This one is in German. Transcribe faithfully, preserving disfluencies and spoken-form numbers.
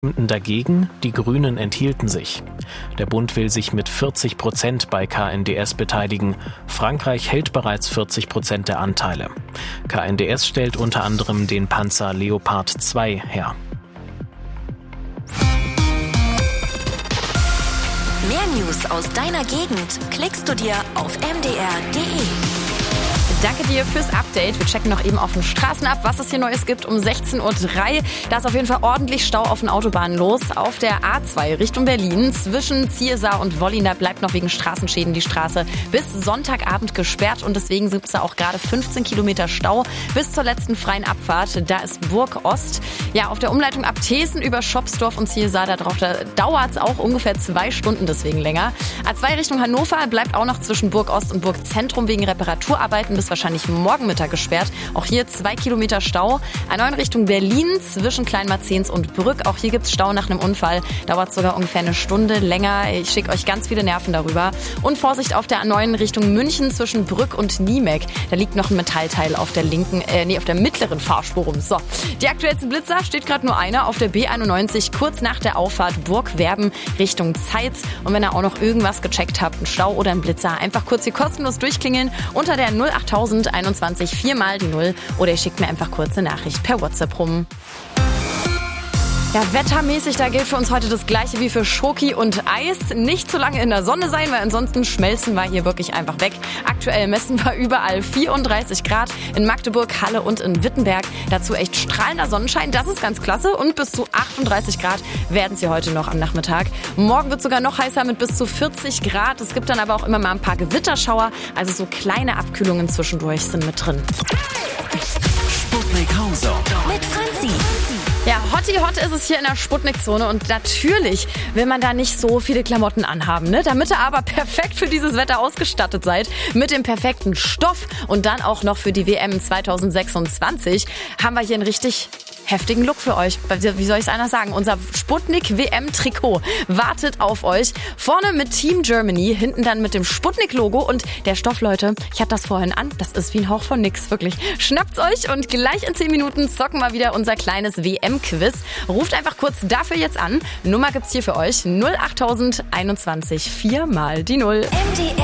Dagegen, die Grünen enthielten sich. Der Bund will sich mit vierzig Prozent bei K N D S beteiligen. Frankreich hält bereits vierzig Prozent der Anteile. K N D S stellt unter anderem den Panzer Leopard zwei her. Mehr News aus deiner Gegend klickst du dir auf m d r punkt d e. Danke dir fürs Update. Wir checken noch eben auf den Straßen ab, was es hier Neues gibt um sechzehn Uhr drei. Da ist auf jeden Fall ordentlich Stau auf den Autobahnen los. Auf der A zwei Richtung Berlin zwischen Ziersar und Wollin, da bleibt noch wegen Straßenschäden die Straße bis Sonntagabend gesperrt. Und deswegen gibt es da auch gerade fünfzehn Kilometer Stau bis zur letzten freien Abfahrt. Da ist Burg Ost. Ja, auf der Umleitung ab Thesen über Schopsdorf und Ziersar, da, da dauert es auch ungefähr zwei Stunden, deswegen länger. A zwei Richtung Hannover bleibt auch noch zwischen Burg Ost und Burg Zentrum wegen Reparaturarbeiten bis wahrscheinlich morgen Mittag gesperrt. Auch hier zwei Kilometer Stau. A neun Richtung Berlin zwischen Kleinmarzens und Brück. Auch hier gibt es Stau nach einem Unfall. Dauert sogar ungefähr eine Stunde länger. Ich schicke euch ganz viele Nerven darüber. Und Vorsicht auf der A neun Richtung München zwischen Brück und Niemek. Da liegt noch ein Metallteil auf der linken, äh, nee, auf der mittleren Fahrspur rum. So, die aktuellsten Blitzer steht gerade nur einer auf der B einundneunzig, kurz nach der Auffahrt Burgwerben Richtung Zeitz. Und wenn ihr auch noch irgendwas gecheckt habt, einen Stau oder einen Blitzer, einfach kurz hier kostenlos durchklingeln unter der null acht einundzwanzig viermal die Null oder ihr schickt mir einfach kurz eine Nachricht per WhatsApp rum. Ja, wettermäßig, da gilt für uns heute das Gleiche wie für Schoki und Eis. Nicht zu lange in der Sonne sein, weil ansonsten schmelzen wir hier wirklich einfach weg. Aktuell messen wir überall vierunddreißig Grad in Magdeburg, Halle und in Wittenberg. Dazu echt strahlender Sonnenschein, das ist ganz klasse. Und bis zu achtunddreißig Grad werden es hier heute noch am Nachmittag. Morgen wird sogar noch heißer mit bis zu vierzig Grad. Es gibt dann aber auch immer mal ein paar Gewitterschauer. Also so kleine Abkühlungen zwischendurch sind mit drin. Sputnik Hauser Mit Franzi. Ja, Hotti Hot ist es hier in der Sputnik-Zone und natürlich will man da nicht so viele Klamotten anhaben, ne? Damit ihr aber perfekt für dieses Wetter ausgestattet seid, mit dem perfekten Stoff und dann auch noch für die W M zwanzig sechsundzwanzig, haben wir hier einen richtig heftigen Look für euch. Wie soll ich es anders sagen? Unser Sputnik W M-Trikot wartet auf euch. Vorne mit Team Germany, hinten dann mit dem Sputnik-Logo und der Stoff, Leute, ich hatte das vorhin an, das ist wie ein Hauch von nix, wirklich. Schnappt euch und gleich in zehn Minuten zocken wir wieder unser kleines W M-Quiz. Ruft einfach kurz dafür jetzt an. Nummer gibt's hier für euch null acht einundzwanzig viermal die Null. M D R